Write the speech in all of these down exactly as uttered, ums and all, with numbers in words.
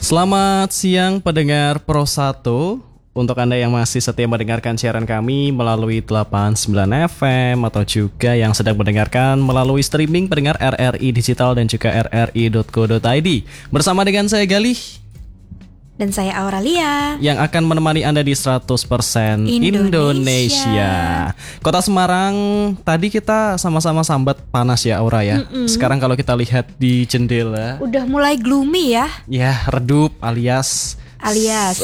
Selamat siang pendengar Pro satu. Untuk Anda yang masih setia mendengarkan siaran kami melalui delapan puluh sembilan F M atau juga yang sedang mendengarkan melalui streaming pendengar R R I Digital dan juga r r i dot co dot i d. Bersama dengan saya Galih dan saya Aurelia yang akan menemani Anda di seratus persen Indonesia. Indonesia. Kota Semarang, tadi kita sama-sama sambat panas ya Aura ya. Mm-mm. Sekarang kalau kita lihat di jendela, udah mulai gloomy ya. Ya, redup alias alias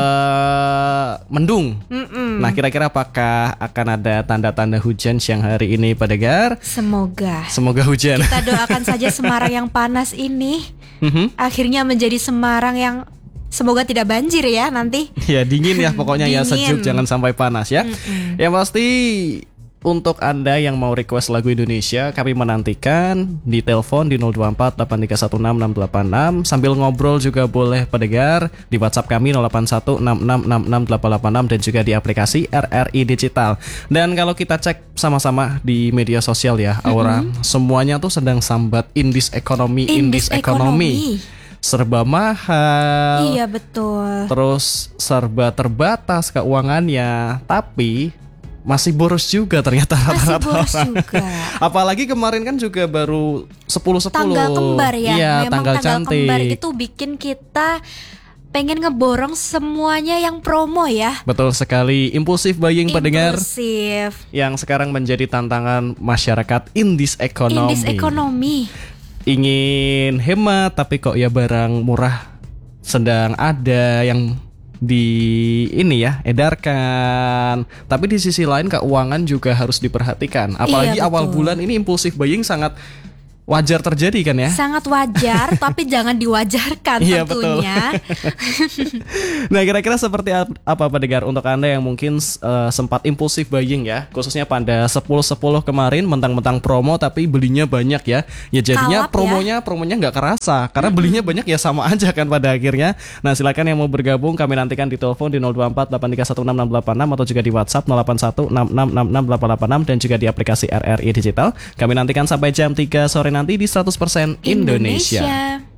uh, mendung. Mm-mm. Nah, kira-kira apakah akan ada tanda-tanda hujan siang hari ini pendengar? Semoga. Semoga hujan. Kita doakan saja Semarang yang panas ini mm-hmm. akhirnya menjadi Semarang yang semoga tidak banjir ya nanti. Ya dingin ya pokoknya ya, sejuk, jangan sampai panas ya. Mm-mm. Yang pasti untuk Anda yang mau request lagu Indonesia, kami menantikan di telepon di nol dua empat delapan tiga satu enam enam delapan enam. Sambil ngobrol juga boleh pendengar di WhatsApp kami nol delapan satu enam enam enam enam delapan delapan enam dan juga di aplikasi R R I Digital. Dan kalau kita cek sama-sama di media sosial ya Aura, mm-hmm. semuanya tuh sedang sambat in this economy, in, in this economy. Serba mahal. Iya betul. Terus serba terbatas keuangannya, tapi masih boros juga ternyata rata-rata. Masih boros orang. juga. Apalagi kemarin kan juga baru sepuluh sepuluh. Tanggal kembar ya. Iya, memang tanggal, tanggal cantik. Kembar itu bikin kita pengen ngeborong semuanya yang promo ya. Betul sekali. Impulsif buying pendengar. Impulsif. Yang sekarang menjadi tantangan masyarakat in this economy. In this economy. Ingin hemat tapi kok ya barang murah sedang ada yang di ini ya edarkan. Tapi di sisi lain keuangan juga harus diperhatikan. Apalagi iya, awal bulan ini impulsif buying sangat wajar terjadi kan ya? Sangat wajar, tapi jangan diwajarkan iya, tentunya. Nah, kira-kira seperti apa pendengar untuk Anda yang mungkin uh, sempat impulsif buying ya, khususnya pada sepuluh sepuluh kemarin mentang-mentang promo tapi belinya banyak ya. Ya jadinya Kalap promonya ya? promonya nggak kerasa karena mm-hmm. belinya banyak ya sama aja kan pada akhirnya. Nah, silakan yang mau bergabung kami nantikan di telepon di nol dua empat delapan tiga satu enam enam delapan enam atau juga di WhatsApp nol delapan satu enam enam enam enam delapan delapan enam dan juga di aplikasi R R I Digital. Kami nantikan sampai jam tiga sore nanti di seratus persen Indonesia. Indonesia.